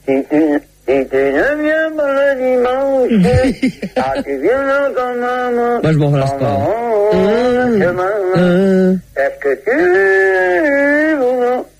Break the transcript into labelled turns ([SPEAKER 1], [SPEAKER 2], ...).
[SPEAKER 1] Si tu ne viens pas le dimanche, tu viens quand même.
[SPEAKER 2] Moi, je m'en relâche pas.
[SPEAKER 1] Est-ce que tu voudras